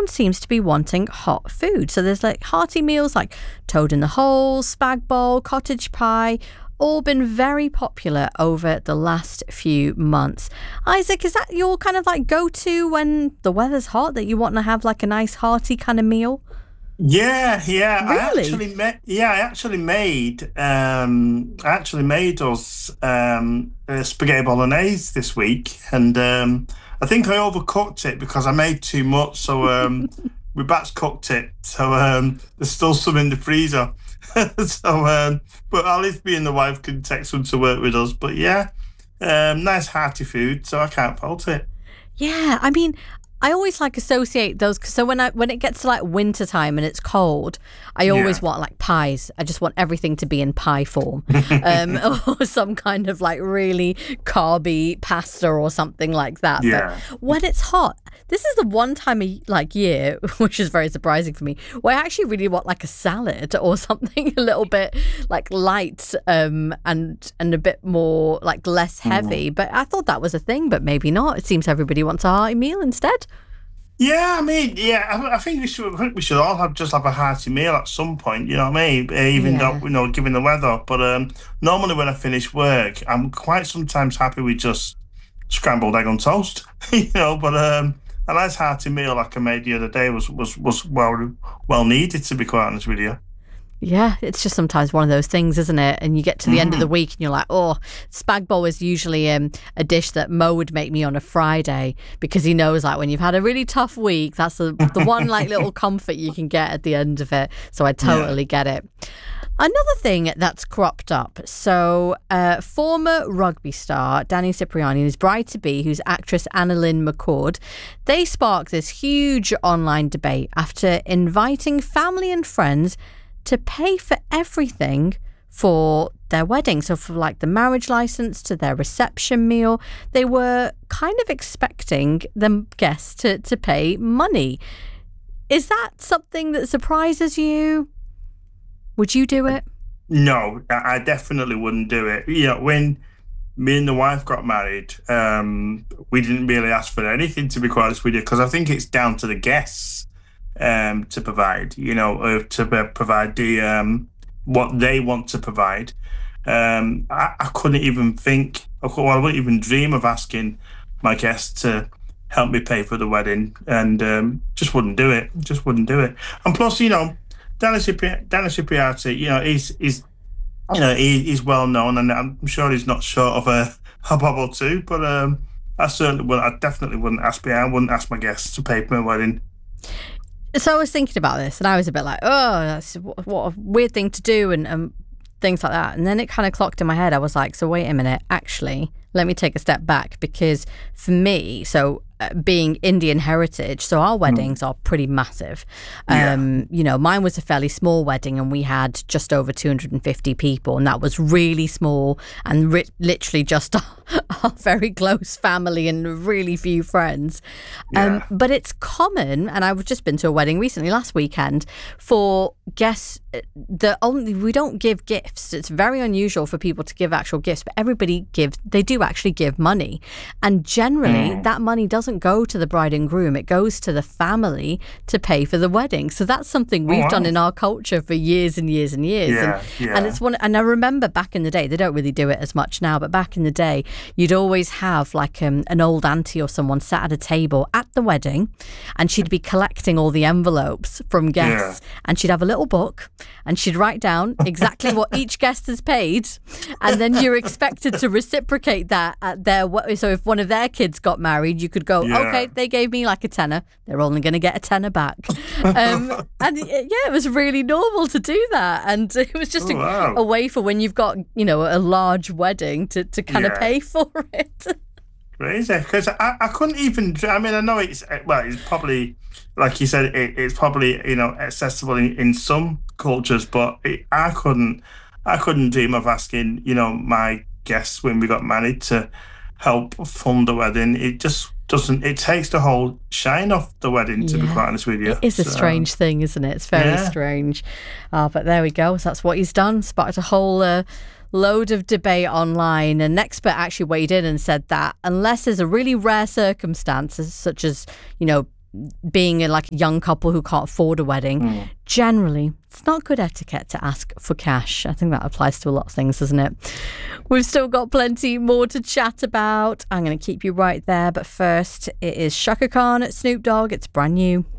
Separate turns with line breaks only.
everyone seems to be wanting hot food. So there's like hearty meals like toad in the hole, spag bowl, cottage pie, all been very popular over the last few months. Isaac, is that your kind of like go-to when the weather's hot, that you want to have like a nice hearty kind of meal?
Yeah, yeah.
Really?
I actually made us spaghetti bolognese this week, and I think I overcooked it because I made too much. So we batch cooked it. So there's still some in the freezer. So, but at least me and the wife can take some to work with us. But yeah, nice hearty food, so I can't fault it.
Yeah, I mean, I always like associate those. So when it gets to like winter time and it's cold, I always
Yeah,
want like pies. I just want everything to be in pie form, or some kind of like really carby pasta or something like that. But
yeah.
when it's hot, this is the one time like year, which is very surprising for me, where I actually really want like a salad or something a little bit like light, and a bit more like less
Mm.
heavy. But I thought that was a thing, but maybe not. It seems everybody wants a hearty meal instead.
Yeah, I mean, yeah, I think I think we should all have a hearty meal at some point. You know what I mean? Even though
Yeah.
given the weather. But normally when I finish work, I'm quite sometimes happy with just scrambled egg on toast. But a nice hearty meal like I made the other day was well needed, to be quite honest with you.
Yeah, it's just sometimes one of those things, isn't it? And you get to the end of the
Hmm.
week and you're like, oh, spag bowl is usually a dish that Mo would make me on a Friday, because he knows like when you've had a really tough week, that's the one like little comfort you can get at the end of it. So I
Yeah.
totally get it. Another thing that's cropped up. So, former rugby star Danny Cipriani and his bride to be, who's actress Annalyn McCord, they sparked this huge online debate after inviting family and friends to pay for everything for their wedding. So, for like the marriage license to their reception meal, they were kind of expecting the guests to pay money. Is that something that surprises you? Would you do it?
No, I definitely wouldn't do it. When me and the wife got married, we didn't really ask for anything, to be quite honest with you, because I think it's down to the guests to provide, provide the what they want to provide. I couldn't even think, I wouldn't even dream of asking my guests to help me pay for the wedding, and just wouldn't do it. Just wouldn't do it. And plus, Danny Cipriati, he's well known, and I'm sure he's not short of a bob or two. But I definitely wouldn't ask me. I wouldn't ask my guests to pay for my wedding.
So I was thinking about this and I was a bit like, oh, that's what a weird thing to do, and things like that. And then it kind of clocked in my head. I was like, so wait a minute, actually, let me take a step back, because for me, so being Indian heritage, so our
Mm.
weddings are pretty massive.
Yeah,
Mine was a fairly small wedding and we had just over 250 people, and that was really small and literally just our very close family and really few friends.
yeah.
But it's common, and I've just been to a wedding recently last weekend, for guests we don't give gifts. It's very unusual for people to give actual gifts, but they do actually give money, and generally
Mm.
that money doesn't go to the bride and groom, it goes to the family to pay for the wedding. So that's something
Oh
we've done
wow.
in our culture for years and years and years. and
Yeah,
and
yeah,
it's one, and I remember back in the day, they don't really do it as much now, but back in the day you'd always have like an old auntie or someone sat at a table at the wedding, and she'd be collecting all the envelopes from
yeah.
guests, and she'd have a little book and she'd write down exactly what each guest has paid, and then you're expected to reciprocate that at so if one of their kids got married, you could go,
Yeah.
okay, they gave me like a tenner, they're only going to get a tenner back. And yeah, it was really normal to do that, and it was just
Oh
a
wow.
way for when you've got a large wedding to kind of
Yeah.
pay for it.
Crazy, because I couldn't even. I mean, I know it's probably like you said, it's probably accessible in some cultures, but I couldn't dream of asking my guests when we got married to help fund the wedding. It just doesn't. It takes the whole shine off the wedding, to be
Yeah.
quite honest with you.
It is a
So
strange thing, isn't it? It's very
yeah,
strange. But there we go. So that's what he's done. Sparked a whole load of debate online. An expert actually weighed in and said that unless there's a really rare circumstance, such as, being like a young couple who can't afford a wedding, generally, it's not good etiquette to ask for cash. I think that applies to a lot of things, doesn't it? We've still got plenty more to chat about. I'm going to keep you right there. But first, it is Chaka Khan at Snoop Dogg. It's brand new.